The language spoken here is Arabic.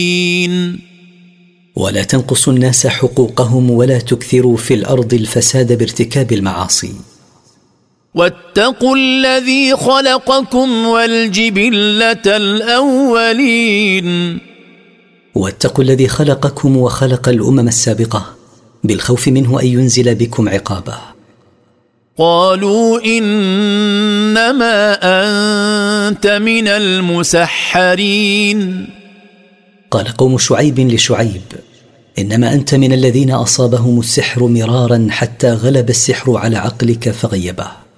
ولا تنقصوا الناس حقوقهم ولا تكثروا في الأرض الفساد بارتكاب المعاصي. واتقوا الذي خلقكم والجبلة الأولين. واتقوا الذي خلقكم وخلق الأمم السابقة بالخوف منه أن ينزل بكم عقابه. قالوا إنما أنت من المسحرين. قال قوم شعيب لشعيب: إنما أنت من الذين أصابهم السحر مرارا حتى غلب السحر على عقلك فغيبه.